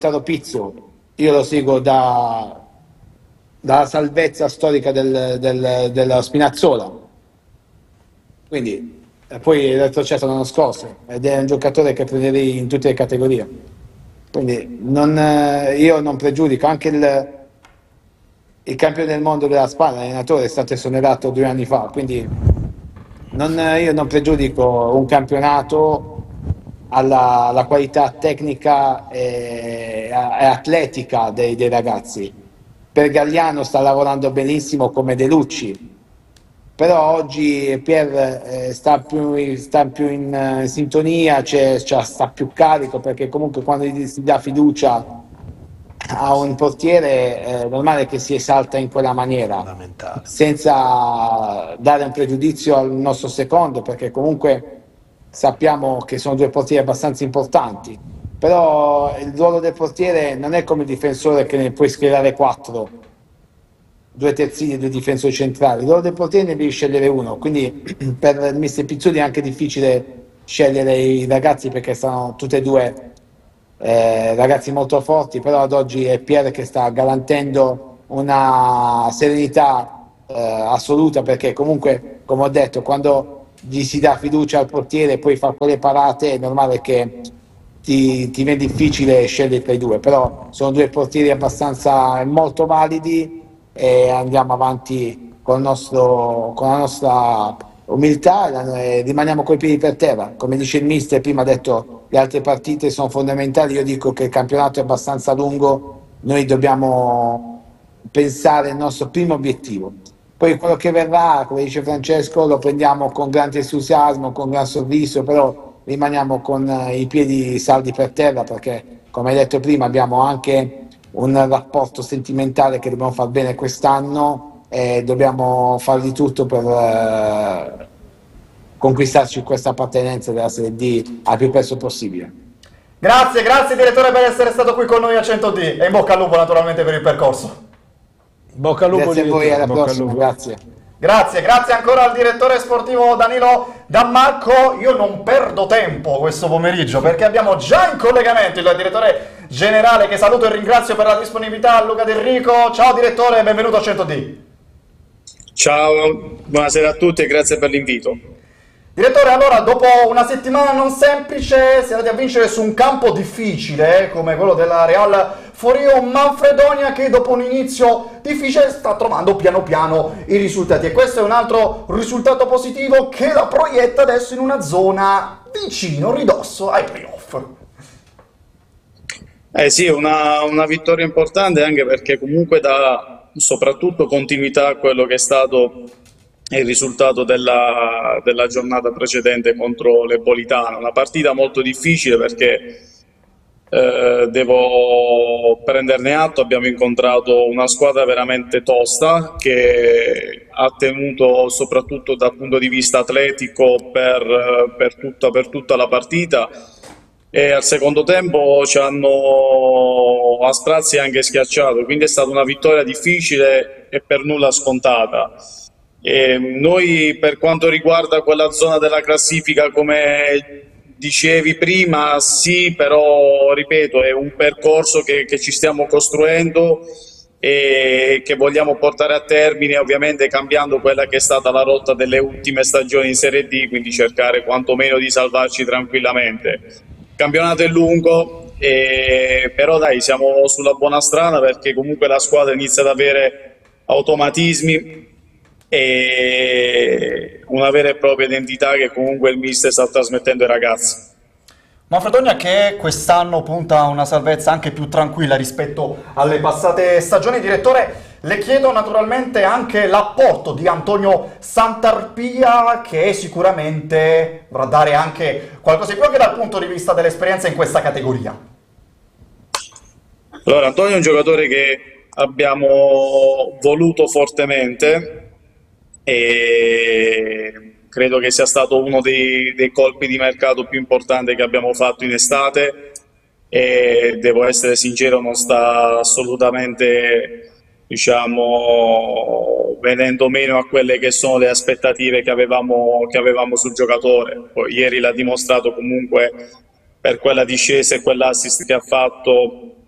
Lautaro Pizzo, io lo seguo dalla salvezza storica della Spinazzola, quindi poi è retrocesso l'anno scorso ed è un giocatore che prenderei in tutte le categorie. Quindi io non pregiudico, anche il campione del mondo della Spagna, l'allenatore, è stato esonerato 2 anni fa, quindi io non pregiudico un campionato alla qualità tecnica e atletica dei ragazzi. Per Galliano sta lavorando benissimo come De Lucci, però oggi Pierre sta più in sintonia, sta più carico, perché comunque quando gli si dà fiducia a un portiere è normale che si esalta in quella maniera, Fondamentale. senza dare un pregiudizio al nostro secondo, perché comunque sappiamo che sono due portieri abbastanza importanti, però il ruolo del portiere non è come il difensore che ne puoi schierare 4, 2 terzini e 2 difensori centrali. Il ruolo del portiere ne devi scegliere uno, quindi per il mister Pizzoli è anche difficile scegliere i ragazzi, perché sono tutti e due ragazzi molto forti, però ad oggi è Pierre che sta garantendo una serenità assoluta, perché comunque, come ho detto, quando gli si dà fiducia al portiere e poi fa quelle parate, è normale che ti viene difficile scegliere tra i due, però sono due portieri abbastanza molto validi e andiamo avanti con la nostra umiltà e rimaniamo coi piedi per terra. Come dice il mister, prima ha detto le altre partite sono fondamentali, io dico che il campionato è abbastanza lungo, noi dobbiamo pensare al nostro primo obiettivo. Poi quello che verrà, come dice Francesco, lo prendiamo con grande entusiasmo, con gran sorriso, però rimaniamo con i piedi saldi per terra, perché, come hai detto prima, abbiamo anche un rapporto sentimentale che dobbiamo far bene quest'anno e dobbiamo fare di tutto per conquistarci questa appartenenza della Serie D al più presto possibile. Grazie, grazie direttore per essere stato qui con noi a 100D e in bocca al lupo naturalmente per il percorso. Bocca al lupo, Grazie a voi, direttore, alla bocca al prossima, lupo. grazie. Grazie, grazie ancora al direttore sportivo Danilo Dammarco. Io non perdo tempo questo pomeriggio perché abbiamo già in collegamento il direttore generale, che saluto e ringrazio per la disponibilità, Luca Del Rico. Ciao direttore, benvenuto a 100D. Ciao, buonasera a tutti e grazie per l'invito. Direttore, allora dopo una settimana non semplice si è andati a vincere su un campo difficile come quello della Real Forio Manfredonia, che dopo un inizio difficile sta trovando piano piano i risultati, e questo è un altro risultato positivo che la proietta adesso in una zona vicino, ridosso ai playoff. Eh sì, una vittoria importante, anche perché comunque dà soprattutto continuità a quello che è stato il risultato della giornata precedente contro l'Epolitano. Una partita molto difficile perché devo prenderne atto, abbiamo incontrato una squadra veramente tosta che ha tenuto soprattutto dal punto di vista atletico per tutta la partita, e al secondo tempo ci hanno a sprazzi anche schiacciato, quindi è stata una vittoria difficile e per nulla scontata. E noi, per quanto riguarda quella zona della classifica, come dicevi prima, sì, però ripeto, è un percorso che ci stiamo costruendo e che vogliamo portare a termine, ovviamente cambiando quella che è stata la rotta delle ultime stagioni in Serie D, quindi cercare quantomeno di salvarci tranquillamente. Il campionato è lungo, però dai, siamo sulla buona strada, perché comunque la squadra inizia ad avere automatismi e una vera e propria identità che comunque il mister sta trasmettendo ai ragazzi. Manfredonia che quest'anno punta a una salvezza anche più tranquilla rispetto alle passate stagioni. Direttore, le chiedo naturalmente anche l'apporto di Antonio Santarpia, che sicuramente vorrà dare anche qualcosa di più anche dal punto di vista dell'esperienza in questa categoria. Allora, Antonio è un giocatore che abbiamo voluto fortemente e credo che sia stato uno dei colpi di mercato più importanti che abbiamo fatto in estate, e devo essere sincero, non sta assolutamente, diciamo, venendo meno a quelle che sono le aspettative che avevamo sul giocatore. Poi, ieri l'ha dimostrato comunque per quella discesa e quell'assist che ha fatto,